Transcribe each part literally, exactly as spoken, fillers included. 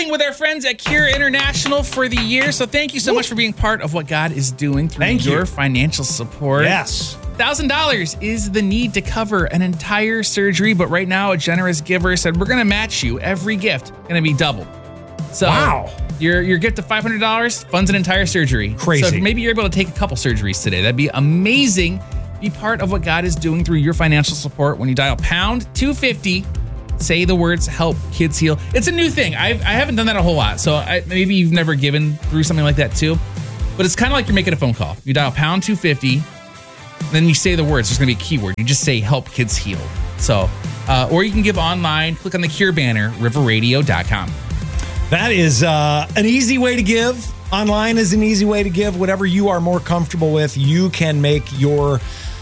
giving with our friends at Cure International for the year. So thank you so much for being part of what God is doing through Thank your you. financial support. Yes. one thousand dollars is the need to cover an entire surgery, but right now a generous giver said we're going to match you. Every gift going to be doubled. So Wow. Your your gift of five hundred dollars funds an entire surgery. Crazy. So if maybe you're able to take a couple surgeries today. That'd be amazing. Be part of what God is doing through your financial support when you dial pound two fifty. Say the words "Help Kids Heal." It's a new thing. I've, I haven't done that a whole lot. So I, maybe you've never given through something like that too. But it's kind of like you're making a phone call. You dial pound two fifty. Then you say the words. There's going to be a keyword. You just say "Help Kids Heal." So, uh, or you can give online. Click on the Cure banner, river radio dot com. That is uh, an easy way to give. Online is an easy way to give. Whatever you are more comfortable with, you can make your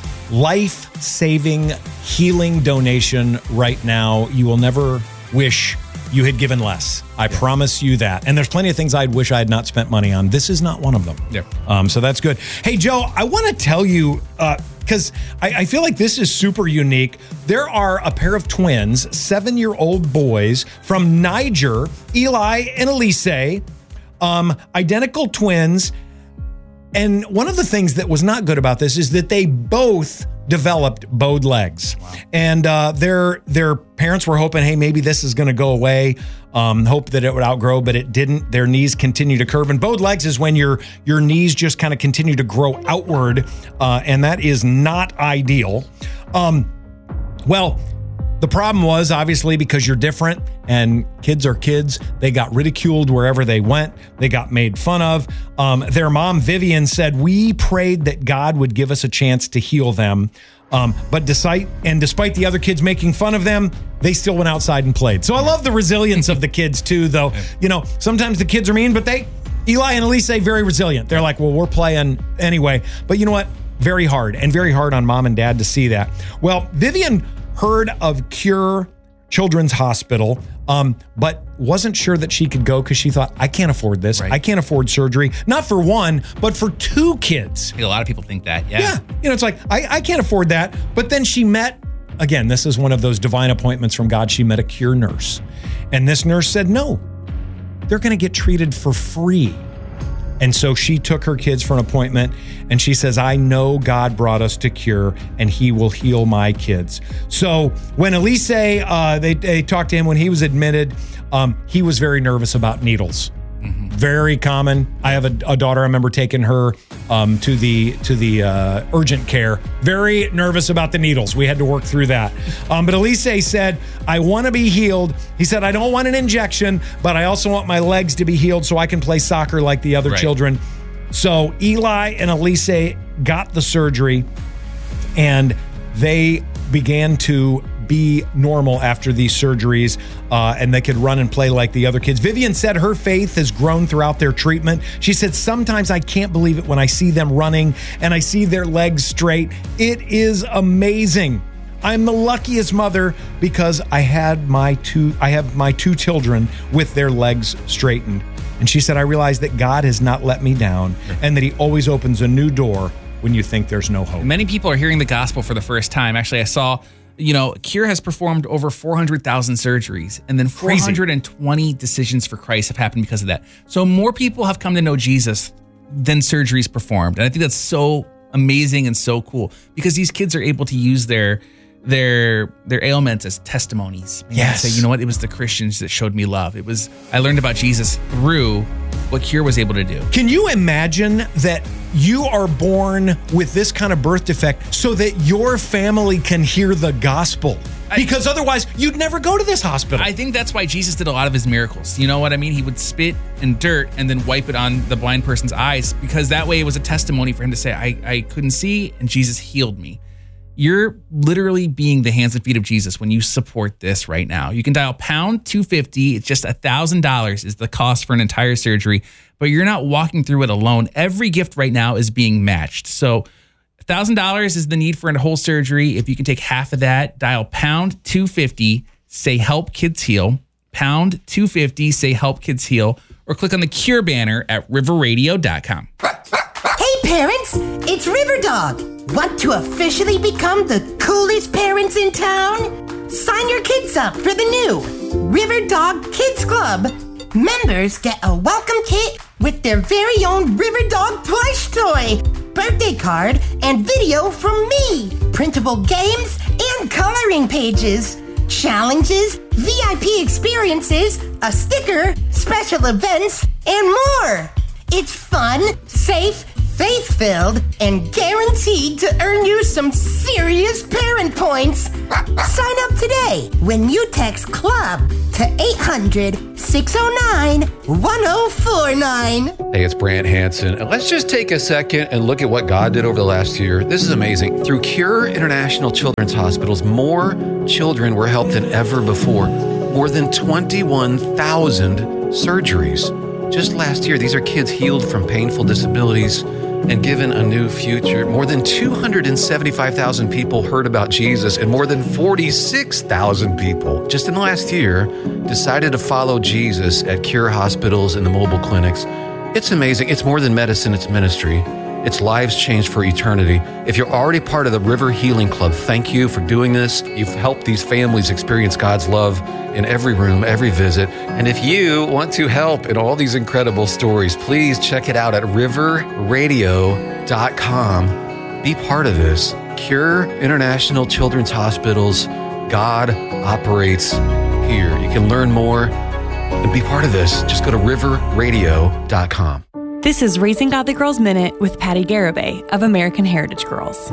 life-saving, healing donation right now. You will never wish you had given less. I yeah. promise you that. And there's plenty of things I'd wish I had not spent money on. This is not one of them. Yeah. Um, so that's good. Hey, Joe, I want to tell you, because uh, I, I feel like this is super unique. There are a pair of twins, seven-year-old boys from Niger, Eli and Elise, um, identical twins. And one of the things that was not good about this is that they both developed bowed legs. Wow. And uh, their their parents were hoping, hey, maybe this is going to go away. Um, hope that it would outgrow, but it didn't. Their knees continue to curve. And bowed legs is when your your knees just kind of continue to grow outward, uh, and that is not ideal. Um, well, the problem was obviously because you're different and kids are kids, they got ridiculed wherever they went. They got made fun of. Um, their mom, Vivian, said, we prayed that God would give us a chance to heal them. Um, but despite, and despite the other kids making fun of them, they still went outside and played. So I love the resilience of the kids too, though. You know, sometimes the kids are mean, but they, Eli and Elise, very resilient. They're like, well, we're playing anyway. But you know what? Very hard and very hard on mom and dad to see that. Well, Vivian heard of Cure Children's Hospital, um, but wasn't sure that she could go because she thought, I can't afford this. Right. I can't afford surgery. Not for one, but for two kids. A lot of people think that, yeah. Yeah, you know, it's like, I, I can't afford that. But then she met, again, this is one of those divine appointments from God. She met a Cure nurse. And this nurse said, no, they're going to get treated for free. And so she took her kids for an appointment and she says, I know God brought us to Cure and he will heal my kids. So when Elise, uh, they, they talked to him when he was admitted, um, he was very nervous about needles. Mm-hmm. Very common. I have a, a daughter. I remember taking her um, to the to the uh, urgent care. Very nervous about the needles. We had to work through that. Um, but Elise said, I want to be healed. He said, I don't want an injection, but I also want my legs to be healed so I can play soccer like the other right. children. So Eli and Elise got the surgery and they began to be normal after these surgeries, uh, and they could run and play like the other kids. Vivian said her faith has grown throughout their treatment. She said, sometimes I can't believe it when I see them running and I see their legs straight. It is amazing. I'm the luckiest mother because I had my two, I have my two children with their legs straightened. And she said, I realized that God has not let me down and that he always opens a new door when you think there's no hope. Many people are hearing the gospel for the first time. Actually, I saw You know, Cure has performed over four hundred thousand surgeries, and then four hundred twenty Crazy. Decisions for Christ have happened because of that. So more people have come to know Jesus than surgeries performed. And I think that's so amazing and so cool because these kids are able to use their their their ailments as testimonies. Man, yes. Say, you know what? It was the Christians that showed me love. It was, I learned about Jesus through what Cure was able to do. Can you imagine that you are born with this kind of birth defect so that your family can hear the gospel? Because I, otherwise, you'd never go to this hospital. I think that's why Jesus did a lot of his miracles. You know what I mean? He would spit in dirt and then wipe it on the blind person's eyes because that way it was a testimony for him to say, I, I couldn't see and Jesus healed me. You're literally being the hands and feet of Jesus when you support this right now. You can dial pound two fifty. It's just one thousand dollars is the cost for an entire surgery, but you're not walking through it alone. Every gift right now is being matched. So one thousand dollars is the need for a whole surgery. If you can take half of that, dial pound two fifty, say Help Kids Heal, pound two fifty, say Help Kids Heal, or click on the Cure banner at river radio dot com. Hey parents, it's River Dog. Want to officially become the coolest parents in town? Sign your kids up for the new River Dog Kids Club. members get a welcome kit with their very own River Dog plush toy, birthday card, and video from me, printable games, and coloring pages, challenges, V I P experiences, a sticker, special events, and more. It's fun, safe, faith-filled, and guaranteed to earn you some serious parent points. Sign up today when you text CLUB to eight hundred, six oh nine, one oh four nine. Hey, it's Brant Hansen. And let's just take a second and look at what God did over the last year. This is amazing. Through Cure International Children's Hospitals, more children were helped than ever before. More than twenty-one thousand surgeries. Just last year, these are kids healed from painful disabilities and given a new future. More than two hundred seventy-five thousand people heard about Jesus, and more than forty-six thousand people just in the last year decided to follow Jesus at Cure hospitals and the mobile clinics. It's amazing. It's more than medicine, it's ministry. It's lives changed for eternity. If you're already part of the River Healing Club, thank you for doing this. You've helped these families experience God's love in every room, every visit. And if you want to help in all these incredible stories, please check it out at river radio dot com. Be part of this. Cure International Children's Hospitals. God operates here. You can learn more and be part of this. Just go to river radio dot com. This is Raising Godly Girls Minute with Patty Garibay of American Heritage Girls.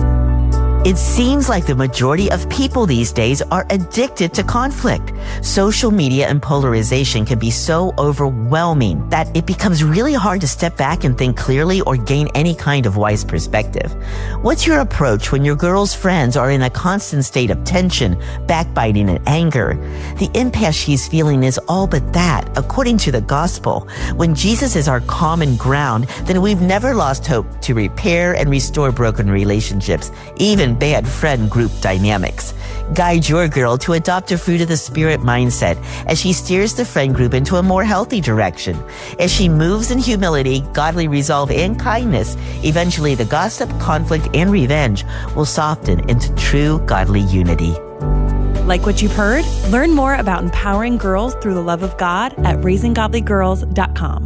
It seems like the majority of people these days are addicted to conflict. Social media and polarization can be so overwhelming that it becomes really hard to step back and think clearly or gain any kind of wise perspective. What's your approach when your girl's friends are in a constant state of tension, backbiting, and anger? The impasse she's feeling is all but that, according to the gospel. When Jesus is our common ground, then we've never lost hope to repair and restore broken relationships, even bad friend group dynamics. Guide your girl to adopt a fruit of the spirit mindset as she steers the friend group into a more healthy direction. As she moves in humility, godly resolve, and kindness, eventually the gossip, conflict, and revenge will soften into true godly unity. Like what you've heard? Learn more about empowering girls through the love of God at raising godly girls dot com.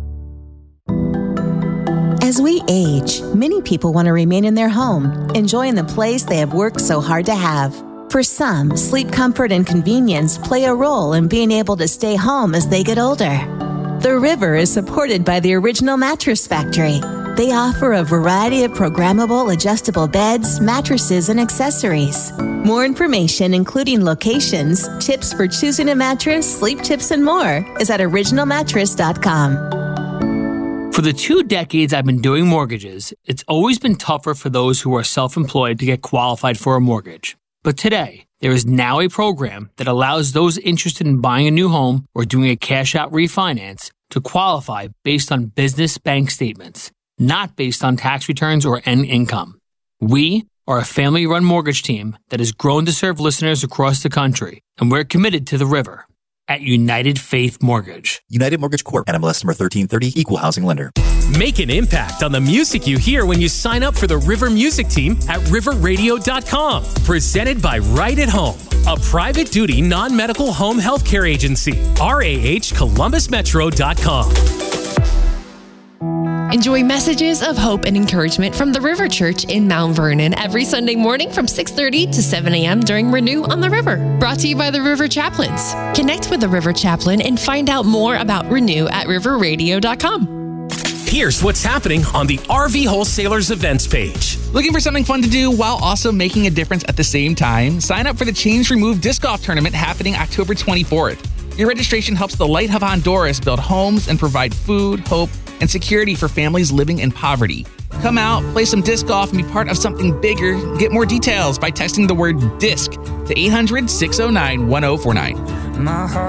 As we age, many people want to remain in their home, enjoying the place they have worked so hard to have. For some, sleep comfort and convenience play a role in being able to stay home as they get older. The River is supported by the Original Mattress Factory. They offer a variety of programmable adjustable beds, mattresses, and accessories. More information, including locations, tips for choosing a mattress, sleep tips, and more, is at original mattress dot com. For the two decades I've been doing mortgages, it's always been tougher for those who are self-employed to get qualified for a mortgage. But today, there is now a program that allows those interested in buying a new home or doing a cash-out refinance to qualify based on business bank statements, not based on tax returns or end income. We are a family-run mortgage team that has grown to serve listeners across the country, and we're committed to the River. At United Faith Mortgage. United Mortgage Corp. N M L S number thirteen thirty, Equal Housing Lender. Make an impact on the music you hear when you sign up for the River Music Team at river radio dot com. Presented by Right at Home, a private duty non-medical home health care agency. R A H Columbus Metro dot com. Enjoy messages of hope and encouragement from the River Church in Mount Vernon every Sunday morning from six thirty to seven a.m. during Renew on the River. Brought to you by the River Chaplains. Connect with the River Chaplain and find out more about Renew at river radio dot com. Here's what's happening on the R V Wholesalers events page. Looking for something fun to do while also making a difference at the same time? Sign up for the Change Remove Disc Golf Tournament happening October twenty-fourth. Your registration helps the Light of Honduras build homes and provide food, hope, and security for families living in poverty. Come out, play some disc golf, and be part of something bigger. Get more details by texting the word DISC to eight hundred, six oh nine, one oh four nine.